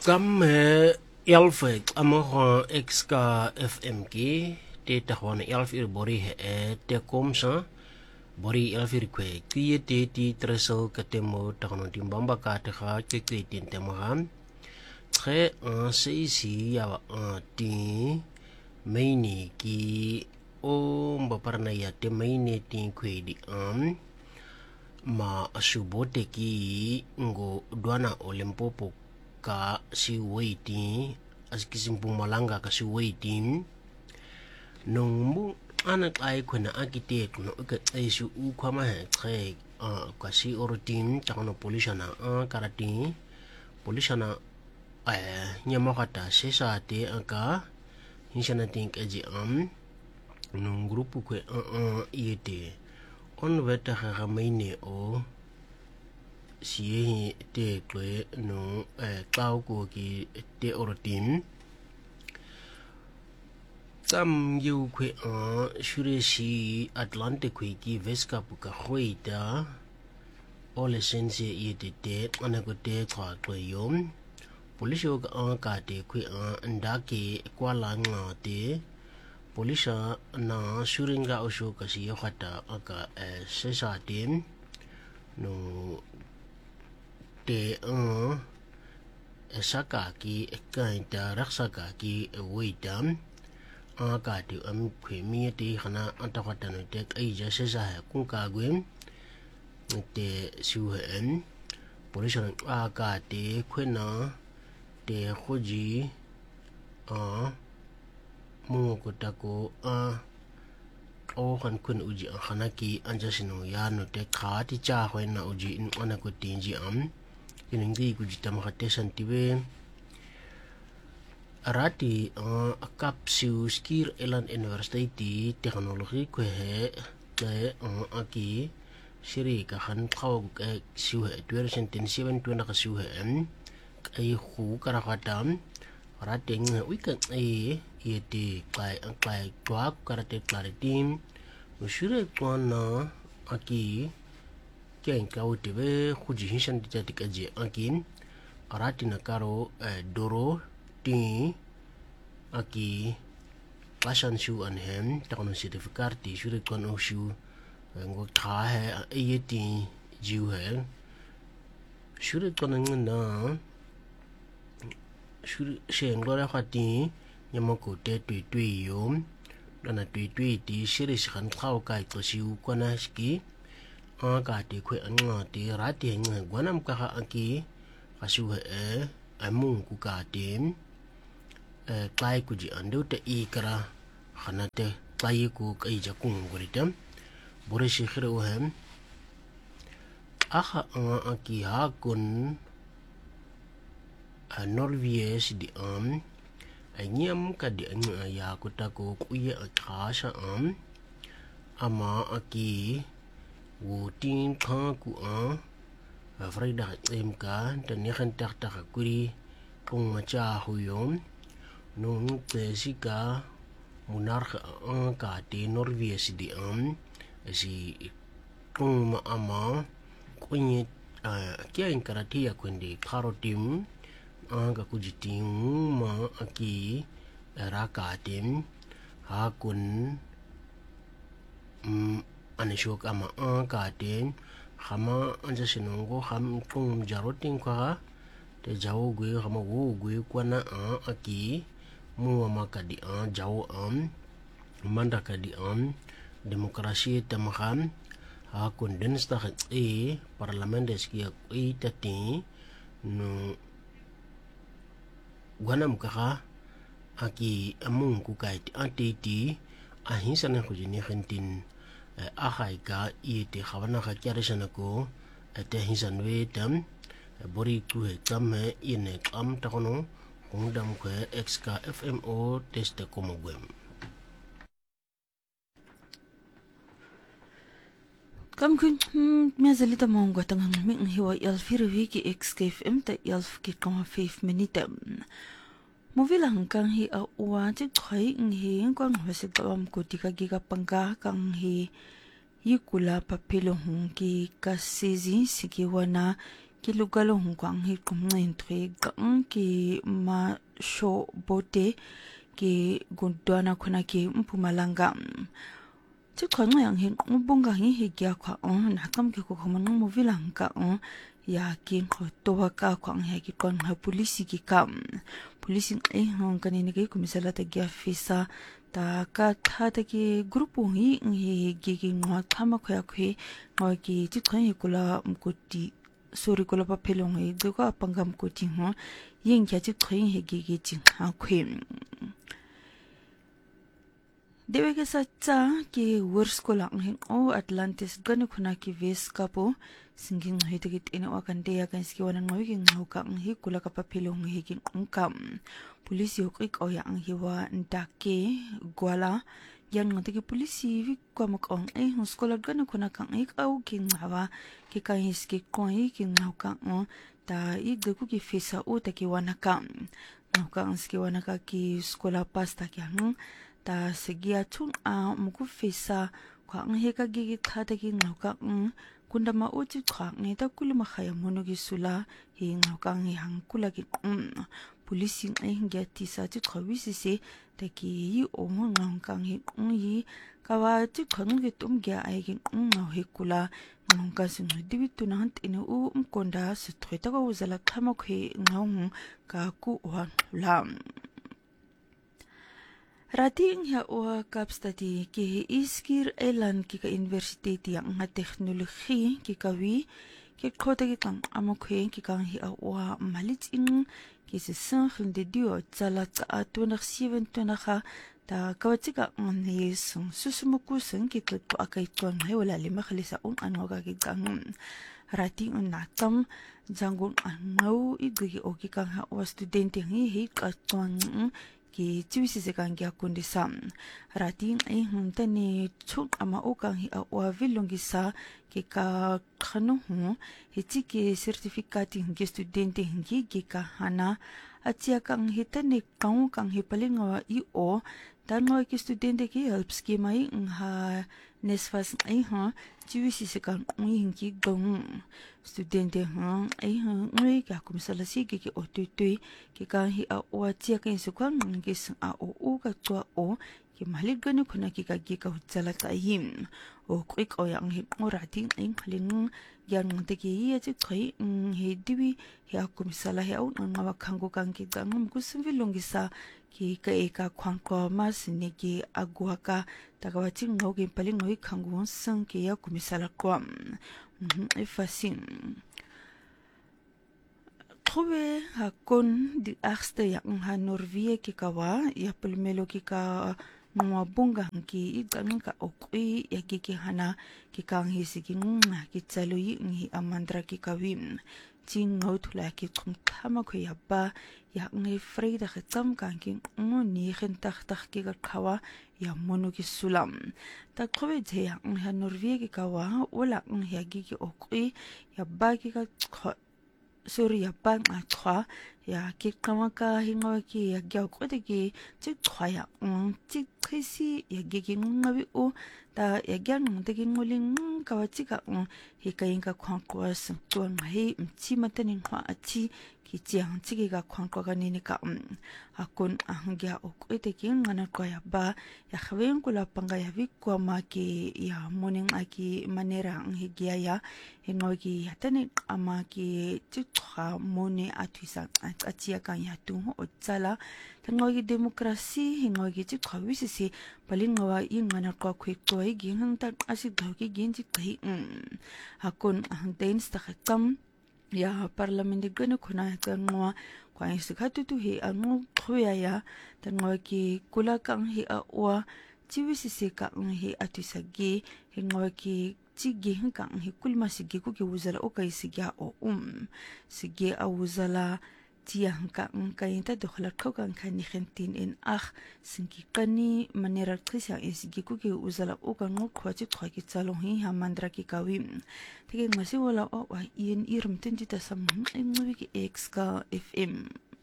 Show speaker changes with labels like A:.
A: Kamme elfek amahon exka FM ki te tahon elfir bori te komsa bori elfir kwe kiye te ti tresel katemo tahon timbamba ka te kha ke tin temaham tre an seisi ya ti maini ki o mbaparna ya te maini tin kwe di ma asubote ki ngo dwana olimpopo ka si waiting as Mpumalanga ka si waiting nung mu anak ay kuna architect no ka ay si ukwama he ka si orotin takano polisya na karating polisya na nyamakata sesa ate ka hinsa natin kaji nung grupo kwe iyete on weta kamaine o siye te kwe no klau ko ki te orotin tam yu kwe shure si Atlantic kwe ki veska puka hoita ole sense yete te anako te kwa kwe yom polisyo ka te kwe ndake kwa langa te polisya na shuringa osho kasi yokhata aka sesa tem no te saka ki kainta raksaka ki waitam ka te kwemi te khana antakhata no te ai jase sa kun ka gwem te suhen pollution ka te kwena te khoji mo ko tako o kan kun uji khana ki anjasino ya no te kha ti cha khwena uji in ana ko tinji iningi kujitam khate santibe arati kapsiu skir elan university teknologi ko he aki shiri ka khan khaw ka siu he 2027 tuna ka siu he ai khu karahatam rating weekend yeti klai kwa karate klaritim ushure kwana aki keng kau tebe khuji hinsan dita tikaje akin arati nakaro doro ti aki klasan shu anhem takon sertifikat ti shure kon shu ngo tha he yeti jiu he shure kon na shure shen ngora khati nyamako te tui yom dana tui ti shiri khan khaw kai to siu kona ski ka te kwe anga te rati nga gwanam ka aki kasu he amung ku ka tem klai ku ji ando te ikra khana te klai ku kai ja kung guritam bore shi khre o hem aha aki ha kun norvies di anyam ka di anya ya ku ta ko kuya khasa ama aki wo tin kha ku Frida emka tani khan tak kuri kung macha huyom nung tesika monarch ka te norvies di si kung ma ama kunye kya inkaratia kundi karotim ka kujiting ma aki rakatim hakun anishok ama ka te khama anja sinongo kham kung jaroting kwa te jawo gwe khama wo gwe kwana aki muama kadi jawo manda kadi demokrasi tamakham hakun densta parlament eskia tati no gwanam kha aki amung ku kai atiti ahinsa na khujini khantin ahaika ite khawana kha charisana ko ate hinsan wetam bori ku he kam ine kam takono hongdam ko exka FMO test komogwem
B: kam kun mezali ta mongo tangang ming hiwa yalfir wiki exka FM ta yalf ki kama 5 minute movila hangkang hi a uwa chik khoi hi kwang hwasik bam ko tika giga pangka kang hi yikula papilo hung ki ka sezi sikiwana ki lugalo hungkwang hi kumngain tui gang ki ma sho bote ki gundwana kuna ki Mpumalanga chikwanga yang hi mbunga hi kya kwa na kam ki ko khomang mo vilanga ya ki khotowa ka kwang ha ki kon ha polisi ki kam polisi hong kanini ki kumisala ta gya fisa ta ka tha ta ki grupo hi gi ngwa thama khoya khwe ngwa ki chikwang hi kula mkuti sori kula pa phelong hi de ka pangam ko ti ho yin kya chikwang hi gi chi ha khwe dewe ke satsa ki worskola ng Atlantis gani kuna ki veskapo singing hitigit ina wakande ya kan skiwana ngawi ki ngauka ng hikula ka papilong hiking ungkam polisi ukik o yang hiwa ndake gwala yan ngati ki polisi vikwa makong skola gani kuna kang ikaw ki ngawa ki kahis ki koi ki ngauka ta igde ku ki fisa o ta ki wanaka ngauka ang skiwana ka ki skola pasta ki ta segia chung a muku fesa kwa heka gigi thata ki ngauka kunda ma uchi khwa nge ta kuluma khaya mono gi sula hi ngauka ngi hangkula ki polisi ngi ngia tisa chi khawisi se ta ki yi o ngauka ngi yi kawa chi khang gi tum gya ai gi ngau he kula ngauka sin dibi tuna hant ine u mkonda su thweta ko uzala khama khwe ngau ka ku wa la Rating ya o kapstati ki iskir elan ki ka universitet yang nga teknologi ki kawi ki kota ki kang amakwe ki kang hi awa malit ing ki se sangin de dio tsala tsa 2027 ta kawatika ng yesong susumukusang ki klito akay tuan ngay wala lima kalisa ano ka ki kang rating un natam janggon angaw igigi o ki kang ha o studente hi hi ka tuan ki chiwisi se kang kya kundi sam rating ai tani chuk ama o kang hi awa vilongi sa ki ka khano hu hi chi ki certificate hi studente hi ki ka hana achia kang hi tani kang hi palingawa I o tanwa ki studente ki help scheme ai ha nesfas ai chiwisi se kang ki gong studente ai ngui ka kumsala si ki otutui ki kang hi a o chia ka su kang ngi sang a o ka chwa o ki malik gani khuna ki ka utsala ta him o quick o yang hi rating ai khaling yan te ki ye chi khoi he diwi he a kumsala he au nga wa khango kang ki kang ku simvilongi sa ki ka e ka khwang ko mas ni ki agwa ka tagawa ching ngo ki paling ngoi khango sang ki ya kumisala ko fasin Trobe hakon di achtste yang ha Norvie ki kawa ya pelmelo ki ka mwabunga ki igang ka okui ya ki hana ki kang hisigi ki tsalui ngi amandra ki kawim jing ngotula ki tama ko ya ba ya ngi freida kham kang ki ni khen tak ki ka khawa ya mono ki sulam ta trobe je ya ha Norvie ki kawa wala ngi ya ki okui ya ba ki ka Surya bang a chwa ya ki kamaka hingo ki ya gyaw ko de ki chi chwa ya chi khisi ya gi gi ngabi o ta ya gyang de gi ngoling ka wa chi ka hi ka yin ka khwang ko sam to ma hi chi matanin khwa a chi ki chiang chi gi ga khwang ko ga ni ni ka akon ang gya o ko de ki ngana ko ya ba ya khwen ko la panga ya vi ko ma ki ya morning a ki manera ang hi gya ya hingo ki ya tani ama ki chi chwa mone atwisa achia kan ya tu o tsala tango gi demokrasi hingo gi chi khawisi si palingawa ingana ko khwe ko gi hang ta asi dhoki gin chi kai hakon ang dens ta kham ya parlament de gane khuna tango kwa isikatu tu hi ango khoya ya tango ki kula kang hi a wa chiwisi se ka hi atwisa gi hingo ki chigi kang hi kulma sigi ku ki uzala o kai sigya o sige a uzala tiang ka kai ta dokhla ko kan khani khentin in sinki kani manera khisa isigi ku ki uzala o kan ngo khwachi khwaki chalo hi hamandra ki kawim tige ngasi wala o wa in irum tin ta sam ngwi ki x ka fm